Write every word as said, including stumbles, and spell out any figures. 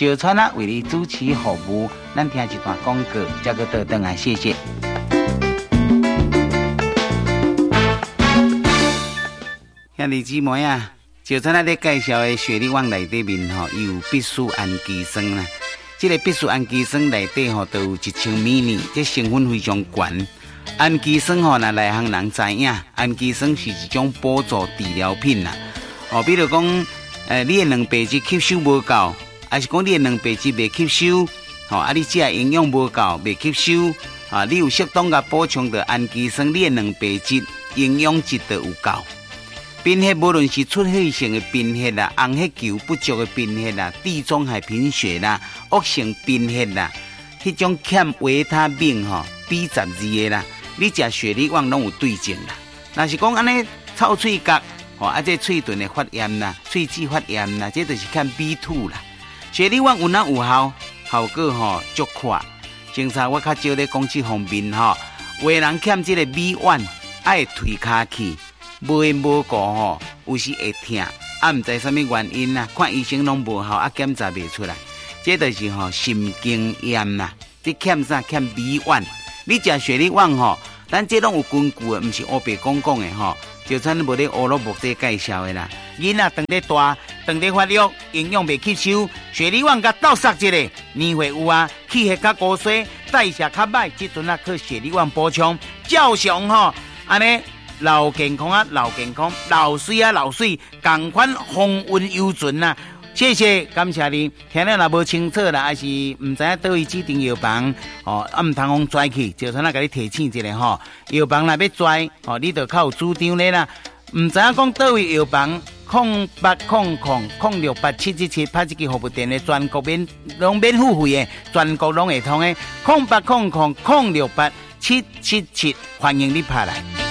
石川啊为你主持服务，咱听一段广告，再个倒转来，谢谢。兄弟姊妹啊，石川啊在介绍的雪莉网内底面吼，有必须氨基酸啦。这个必须氨基酸内底吼，都有一千米呢，这成分非常悬。氨基酸吼，那内行人知影，氨基酸是一种补助治疗品啦。哦，比如讲，呃，你的蛋白质吸收无够，还是讲你的蛋白质未吸收，吼、哦，啊，你食营养无够，未吸收，啊，你有适当甲补充到氨基酸，你的蛋白质、营养质都有够。贫血无论是出血性的贫血啦、红血球不足的贫血啦、地中海贫血啦、恶性贫血啦，迄种欠维他命吼 B 十二的啦，你食雪莉网拢有对症啦。若是讲安尼臭喙角，吼啊这喙唇的发炎啦、喙齿发炎啦，这就是欠 B 二 啦。雪莉网有哪有效？效果吼足快。正常我较少咧讲这方面吼，有的人欠这个 B 一，爱推骹去。无缘无故吼，有时会痛，啊，唔知什么原因啦，看医生拢无效，啊，检查袂出来，这就是吼神经炎啦。你欠啥？欠 B 一。你食雪莉网吼，咱这拢有根据的，唔是乌白讲讲的吼。就像无咧乌萝卜这介绍的啦。囡仔长得大，长得发育，营养袂吸收，雪莉网甲倒杀一个，年岁有啊，气血较高衰，代谢较歹，即阵啊靠雪莉网补充，照常吼，安尼。老健康啊，老健康，老水啊，老水，同款风韵犹存啊！谢谢，感谢你。听了若无清楚啦，还是唔知影倒位指定药房哦，啊唔通讲拽去，就算啊，甲你提醒一下吼。药房若要拽哦，你就靠有主张咧啦。唔知影讲倒位药房，空八空空空六八七七七，拍一支服务电的，全国免拢免付费的，全国拢会通的。空八空空空六八七七七，欢迎你拍来。